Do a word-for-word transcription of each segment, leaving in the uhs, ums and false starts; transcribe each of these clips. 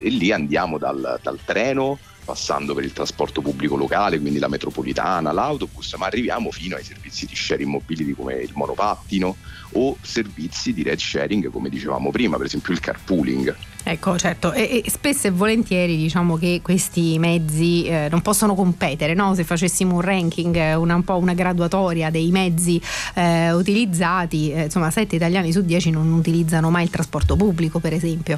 e lì andiamo dal, dal treno, passando per il trasporto pubblico locale, quindi la metropolitana, l'autobus, ma arriviamo fino ai servizi di sharing mobility come il monopattino o servizi di ride sharing come dicevamo prima, per esempio il carpooling. Ecco, certo, e, e spesso e volentieri diciamo che questi mezzi eh, non possono competere, no? Se facessimo un ranking, una, un po' una graduatoria dei mezzi eh, utilizzati, eh, insomma sette italiani su dieci non utilizzano mai il trasporto pubblico, per esempio.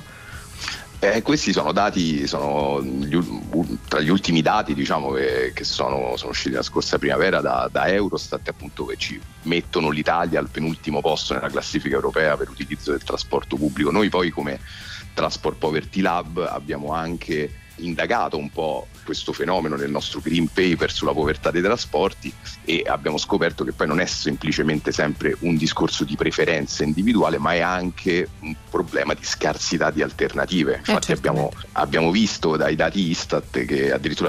Eh, questi sono dati, sono gli, tra gli ultimi dati diciamo che, che sono, sono usciti la scorsa primavera da, da Eurostat, appunto, che ci mettono l'Italia al penultimo posto nella classifica europea per utilizzo del trasporto pubblico. Noi poi come Transport Poverty Lab abbiamo anche indagato un po' questo fenomeno nel nostro green paper sulla povertà dei trasporti e abbiamo scoperto che poi non è semplicemente sempre un discorso di preferenza individuale, ma è anche un problema di scarsità di alternative. Infatti eh, abbiamo, abbiamo visto dai dati Istat che addirittura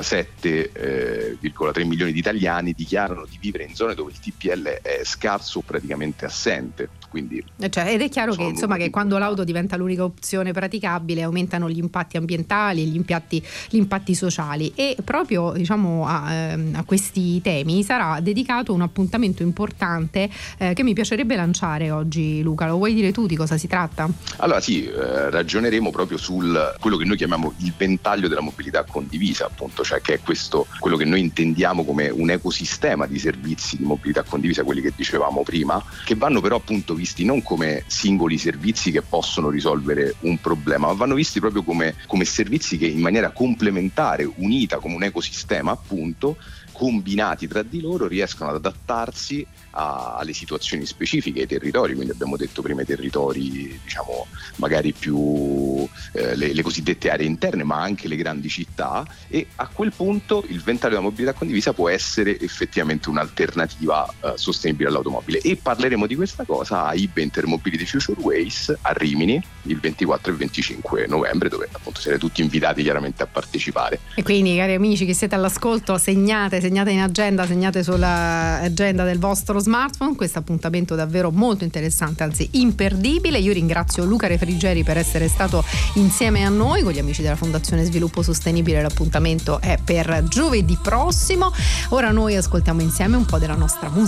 sette virgola tre milioni di italiani dichiarano di vivere in zone dove il T P L è scarso o praticamente assente. Quindi, cioè, ed è chiaro che insomma che quando l'auto diventa l'unica opzione praticabile aumentano gli impatti ambientali e gli impatti, gli impatti sociali, e proprio diciamo a, a questi temi sarà dedicato un appuntamento importante eh, che mi piacerebbe lanciare oggi. Luca, lo vuoi dire tu di cosa si tratta? Allora sì, eh, ragioneremo proprio sul quello che noi chiamiamo il ventaglio della mobilità condivisa, appunto, cioè che è questo quello che noi intendiamo come un ecosistema di servizi di mobilità condivisa, quelli che dicevamo prima, che vanno però appunto visti non come singoli servizi che possono risolvere un problema, ma vanno visti proprio come, come servizi che in maniera complementare, unita come un ecosistema appunto, combinati tra di loro, riescono ad adattarsi a, alle situazioni specifiche, ai territori. Quindi abbiamo detto prima i territori diciamo magari più eh, le, le cosiddette aree interne, ma anche le grandi città, e a quel punto il ventaglio della mobilità condivisa può essere effettivamente un'alternativa eh, sostenibile all'automobile. E parleremo di questa cosa a I B E Intermobility Future Ways a Rimini il ventiquattro e venticinque novembre, dove appunto siete tutti invitati chiaramente a partecipare. E quindi, cari amici che siete all'ascolto, segnate segnate in agenda, segnate sulla agenda del vostro smartphone questo appuntamento davvero molto interessante, anzi imperdibile. Io ringrazio Luca Refrigeri per essere stato insieme a noi con gli amici della Fondazione Sviluppo Sostenibile. L'appuntamento è per giovedì prossimo. Ora noi ascoltiamo insieme un po' della nostra musica.